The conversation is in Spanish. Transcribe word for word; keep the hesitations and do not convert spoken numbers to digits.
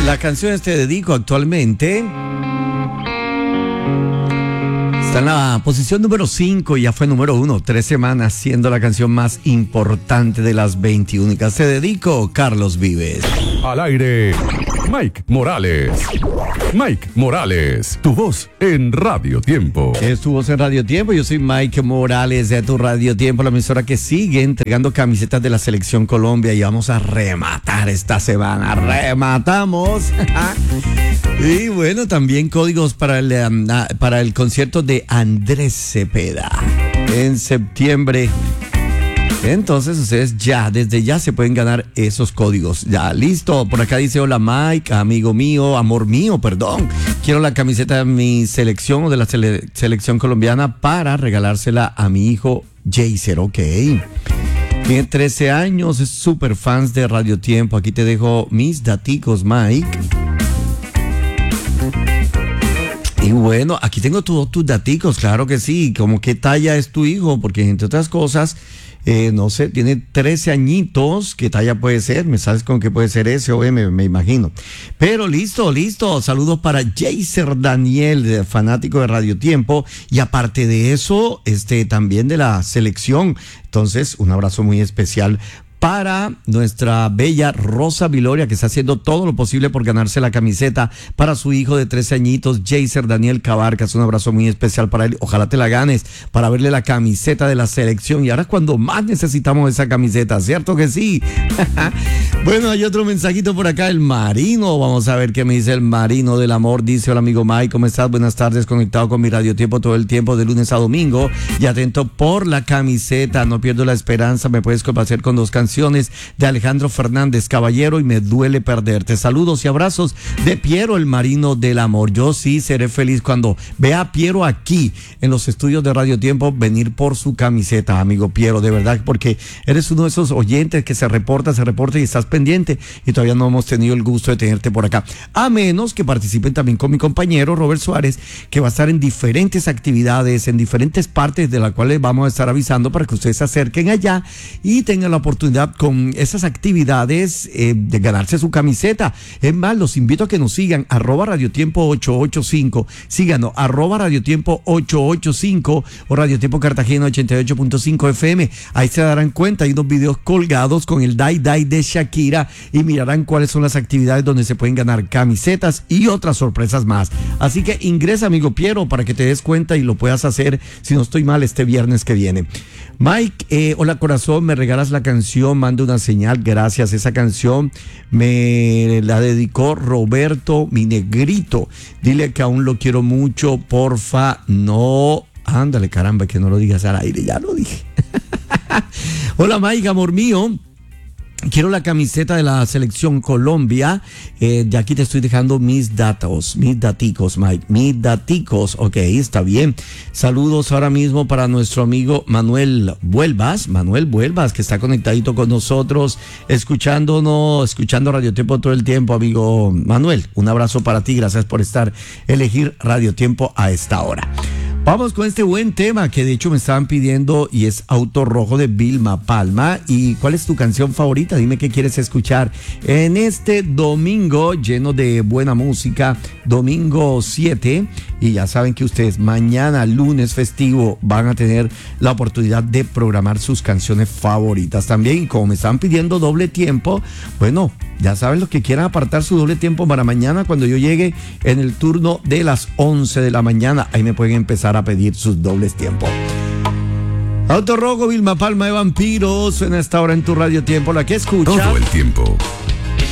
La canción Te Dedico actualmente está en la posición número cinco y ya fue número uno, tres semanas, siendo la canción más importante de las veintiuna. Te Dedico, Carlos Vives. Al aire, Mike Morales. Mike Morales, tu voz en Radio Tiempo. Es tu voz en Radio Tiempo. Yo soy Mike Morales de tu Radio Tiempo, la emisora que sigue entregando camisetas de la Selección Colombia, y vamos a rematar esta semana. Rematamos. Y bueno, también códigos para el, um, para el concierto de Andrés Cepeda en septiembre. Entonces ustedes ya, desde ya se pueden ganar esos códigos. Ya, listo. Por acá dice: hola Mike, amigo mío, amor mío, perdón. Quiero la camiseta de mi selección o de la sele- selección colombiana para regalársela a mi hijo Jaser. Ok. Tiene trece años, es súper fans de Radio Tiempo. Aquí te dejo mis daticos, Mike. Y bueno, aquí tengo todos tus daticos, claro que sí. Como qué talla es tu hijo, porque entre otras cosas, eh, no sé, tiene trece añitos. ¿Qué talla puede ser? ¿Me sabes con qué puede ser ese o M? Me imagino. Pero listo, listo. Saludos para Jaser Daniel, fanático de Radio Tiempo. Y aparte de eso, este también de la selección. Entonces, un abrazo muy especial para nuestra bella Rosa Viloria, que está haciendo todo lo posible por ganarse la camiseta para su hijo de trece añitos, Jaser Daniel Cabarcas. Un abrazo muy especial para él. Ojalá te la ganes para verle la camiseta de la selección. Y ahora es cuando más necesitamos esa camiseta, ¿cierto que sí? Bueno, hay otro mensajito por acá, el Marino. Vamos a ver qué me dice el Marino del Amor. Dice: hola amigo Mike, ¿cómo estás? Buenas tardes, conectado con mi Radio Tiempo todo el tiempo, de lunes a domingo, y atento por la camiseta. No pierdo la esperanza. Me puedes complacer con dos canciones de Alejandro Fernández, Caballero y Me Duele Perderte. Saludos y abrazos de Piero, el Marino del Amor. Yo sí seré feliz cuando vea a Piero aquí en los estudios de Radio Tiempo venir por su camiseta, amigo Piero, de verdad, porque eres uno de esos oyentes que se reporta, se reporta y estás pendiente, y todavía no hemos tenido el gusto de tenerte por acá. A menos que participen también con mi compañero Robert Suárez, que va a estar en diferentes actividades, en diferentes partes de las cuales vamos a estar avisando para que ustedes se acerquen allá y tengan la oportunidad con esas actividades eh, de ganarse su camiseta. Es más, los invito a que nos sigan, arroba Radio Tiempo ocho ocho cinco, síganos, arroba Radio Tiempo ocho ocho cinco o Radio Tiempo Cartagena ochenta y ocho punto cinco F M. Ahí se darán cuenta, hay unos videos colgados con el Dai Dai de Shakira, y mirarán cuáles son las actividades donde se pueden ganar camisetas y otras sorpresas más. Así que ingresa, amigo Piero, para que te des cuenta y lo puedas hacer, si no estoy mal, este viernes que viene. Mike, eh, hola corazón, me regalas la canción, manda una señal, gracias. Esa canción me la dedicó Roberto, mi negrito. Dile que aún lo quiero mucho, porfa. No, ándale, caramba, que no lo digas al aire, ya lo dije. Hola Mike, amor mío. Quiero la camiseta de la selección Colombia. Eh, de aquí te estoy dejando mis datos, mis daticos, Mike, mis daticos. Ok, está bien. Saludos ahora mismo para nuestro amigo Manuel Vuelvas, Manuel Vuelvas, que está conectadito con nosotros, escuchándonos, escuchando Radio Tiempo todo el tiempo, amigo Manuel. Un abrazo para ti, gracias por estar, elegir Radio Tiempo a esta hora. Vamos con este buen tema que de hecho me estaban pidiendo, y es Auto Rojo de Vilma Palma. ¿Y cuál es tu canción favorita? Dime qué quieres escuchar en este domingo lleno de buena música, domingo siete. Y ya saben que ustedes mañana, lunes festivo, van a tener la oportunidad de programar sus canciones favoritas también. Y como me están pidiendo doble tiempo, bueno, ya saben los que quieran apartar su doble tiempo para mañana cuando yo llegue en el turno de las once de la mañana. Ahí me pueden empezar a pedir sus dobles tiempos. Auto Rojo, Vilma Palma de Vampiros, suena esta hora en tu Radio Tiempo, la que escucha todo el tiempo.